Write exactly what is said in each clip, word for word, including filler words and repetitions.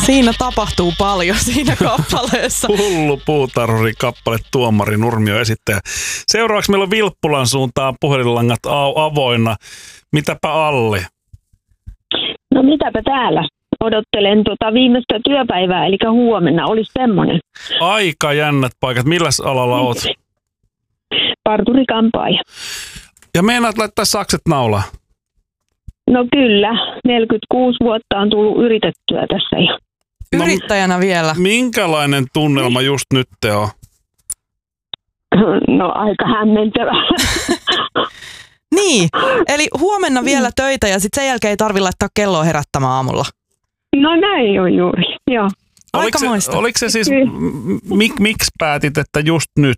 Siinä tapahtuu paljon siinä kappaleessa. Hullu puutarhuri kappale, Tuomari Nurmio esittäjä. Seuraavaksi meillä on Vilppulan suuntaan puhelinlangat avoinna. Mitäpä Alli? No mitäpä täällä? Odottelen tuota viimeistä työpäivää, eli huomenna olisi semmoinen. Aika jännät paikat. Milläs alalla oot? Parturi-kampaaja. Ja meinaat laittaa sakset naulaan? No kyllä, neljäkymmentäkuusi vuotta on tullut yritettyä tässä jo. Yrittäjänä vielä. Minkälainen tunnelma just nyt te on? No aika hämmentävä. Niin, eli huomenna vielä töitä ja sitten sen jälkeen ei tarvitse laittaa kelloa herättämään aamulla. No näin on juuri, joo. Oliko se, oliko se siis, mik, miksi päätit, että just nyt?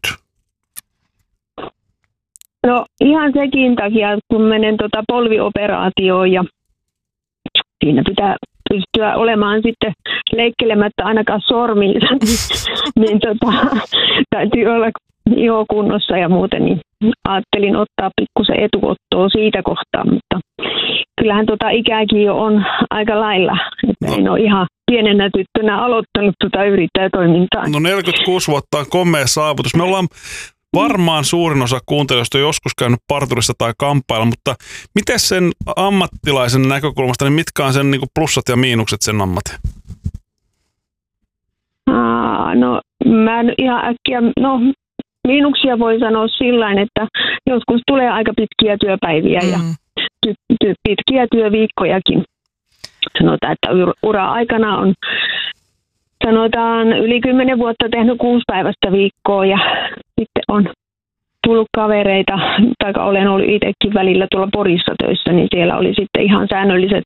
No ihan sekin takia, kun menen tota polvioperaatioon ja siinä pitää pystyä olemaan sitten leikkelemättä ainakaan sormiinsa, niin, niin tota, täytyy olla iho kunnossa ja muuten, niin ajattelin ottaa pikkusen etuottoa siitä kohtaa, mutta kyllähän tota ikääkin jo on aika lailla, että no. En ole ihan pienenä tyttönä aloittanut tota yrittäjätoimintaa. No neljäkymmentäkuusi vuotta on komea saavutus. Me ollaan varmaan suurin osa kuuntelijoista on joskus käynyt parturissa tai kampailla, mutta miten sen ammattilaisen näkökulmasta, niin mitkä on sen niin kuin plussat ja miinukset sen ammatin? Aa, no mä en ihan äkkiä, no miinuksia voi sanoa sillain, että joskus tulee aika pitkiä työpäiviä mm. ja ty- ty- pitkiä työviikkojakin. Sanotaan, että ura-aikana on sanotaan yli kymmenen vuotta tehnyt kuusipäiväistä viikkoa ja sitten on tullut kavereita, tai olen ollut itsekin välillä tuolla Porissa töissä, niin siellä oli sitten ihan säännölliset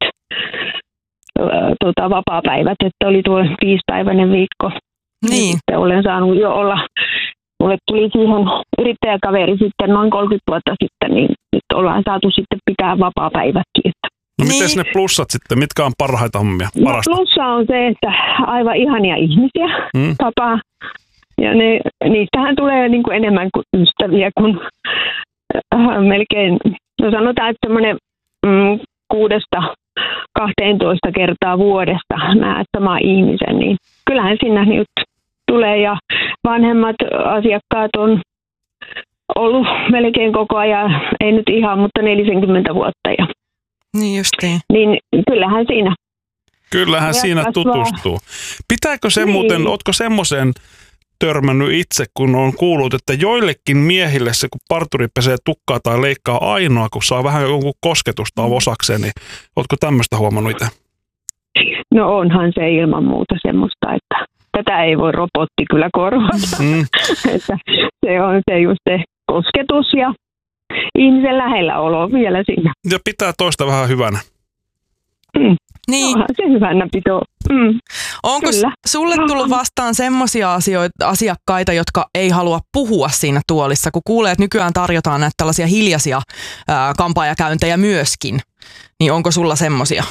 ö, tota, vapaapäivät, että oli tuo viisipäiväinen viikko. Niin. Sitten olen saanut jo olla, mulle tuli siihen yrittäjäkaveri sitten noin kolmekymmentä vuotta sitten, niin nyt ollaan saatu sitten pitää vapaapäivätkin, että no niin. mites ne plussat sitten? Mitkä on parhaita hommia? No, plussa on se, että aivan ihania ihmisiä mm. tapaa. Ja ne, niistähän tulee niin kuin enemmän kuin ystäviä kuin äh, melkein, no sanotaan, että semmoinen mm, kuudesta kahteentoista kertaa vuodesta näet sama ihmisen, niin kyllähän sinne nyt tulee ja vanhemmat asiakkaat on ollut melkein koko ajan, ei nyt ihan, mutta neljäkymmentä vuotta ja niin justiin. Niin kyllähän siinä. Kyllähän ja siinä kasvaa. tutustuu. Pitääkö se niin. muuten, ootko semmoiseen törmännyt itse, kun on kuullut, että joillekin miehille se, kun parturi pesee tukkaa tai leikkaa ainoa, kun saa vähän jonkun kosketusta osakseen, niin ootko tämmöistä huomannut itse? No onhan se ilman muuta semmoista, että tätä ei voi robotti kyllä korvata. Mm. Että se on se just se kosketus ja ihmisen lähellä olo vielä siinä. Ja pitää toista vähän hyvänä. Mm. Niin. Onhan se hyvänä pitoo. Mm. Onko Kyllä. sulle tullut vastaan semmoisia asioita, asiakkaita, jotka ei halua puhua siinä tuolissa, kun kuulee, että nykyään tarjotaan näitä tällaisia hiljaisia ää, kampaajakäyntejä myöskin, niin onko sulla semmoisia?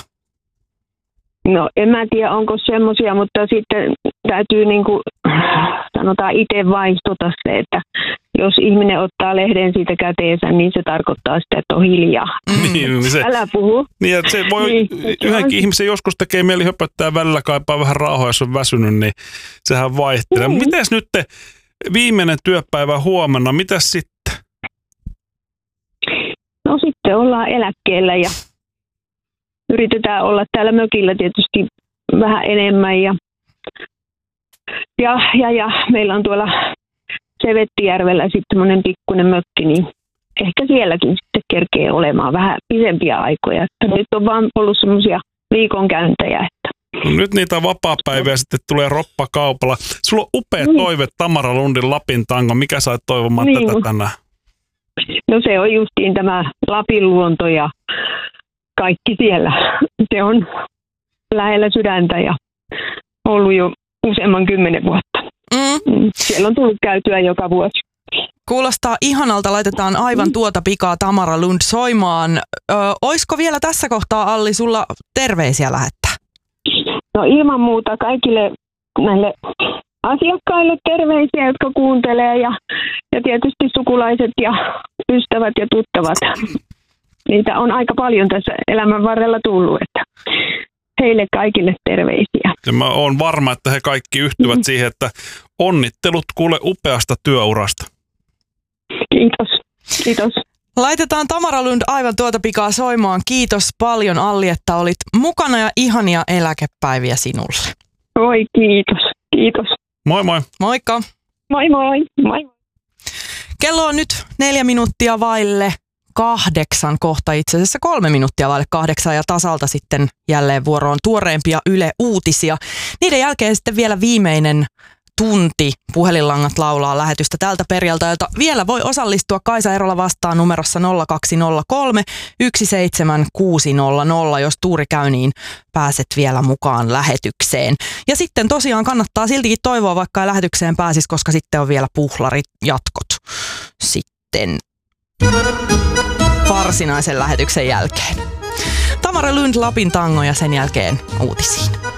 No en mä tiedä, onko semmoisia, mutta sitten täytyy niin kuin, sanotaan itse vaistota se, että jos ihminen ottaa lehden siitä käteensä, niin se tarkoittaa sitä, että on hiljaa. Mm. Niin, se, älä puhu. Niin, että se voi niin, yhdenkin on. Ihmisen joskus tekee mieli höpöttää välillä, kaipaa vähän rauhaa, jos on väsynyt, niin sehän vaihtelee. Mm. Mites nyt te, viimeinen työpäivä huomenna, mitäs sitten? No sitten ollaan eläkkeellä ja yritetään olla täällä mökillä tietysti vähän enemmän ja, ja, ja, ja meillä on tuolla Sevettijärvellä sitten semmoinen pikkuinen mökki, niin ehkä sielläkin sitten kerkee olemaan vähän pidempiä aikoja. Että nyt on vaan ollut semmoisia viikonkäyntejä. Että. No nyt niitä vapaapäiviä sitten tulee roppakaupalla. Sulla on upea niin. toive Tamara Lundin Lapin tango. Mikä sait toivomaan niin. tätä tänään? No se on justiin tämä Lapin luonto ja kaikki siellä. Se on lähellä sydäntä ja ollut jo useamman kymmenen vuotta. Mm. Siellä on tullut käytyä joka vuosi. Kuulostaa ihanalta, laitetaan aivan tuota pikaa Tamara Lund soimaan. Ö, oisko vielä tässä kohtaa, Alli, sulla terveisiä lähettää? No ilman muuta kaikille näille asiakkaille terveisiä, jotka kuuntelee ja, ja tietysti sukulaiset ja ystävät ja tuttavat. Niitä on aika paljon tässä elämän varrella tullut. Että heille kaikille terveisiä. Ja mä oon varma, että he kaikki yhtyvät siihen, että onnittelut kuule upeasta työurasta. Kiitos, kiitos. Laitetaan Tamara Lund aivan tuota pikaa soimaan. Kiitos paljon, Alli, että olit mukana ja ihania eläkepäiviä sinulle. Oi, kiitos, kiitos. Moi moi. Moikka. Moi moi. Moi. Kello on nyt neljä minuuttia vaille kahdeksan, kohta itse asiassa kolme minuuttia vaille kahdeksan ja tasalta sitten jälleen vuoroon tuoreempia Yle Uutisia. Niiden jälkeen sitten vielä viimeinen tunti Puhelinlangat laulaa lähetystä tältä perjantailta. Vielä voi osallistua Kaisa Erola vastaan numerossa nolla kaksi nolla kolme yksi seitsemän kuusi nolla nolla. Jos tuuri käy, niin pääset vielä mukaan lähetykseen. Ja sitten tosiaan kannattaa siltikin toivoa, vaikka ei lähetykseen pääsisi, koska sitten on vielä puhlarit jatkot sitten varsinaisen lähetyksen jälkeen. Tamara Lund, Lapin tango ja sen jälkeen uutisiin.